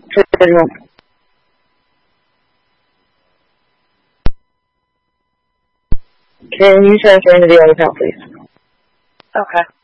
Can you transfer into the other account, please? Okay.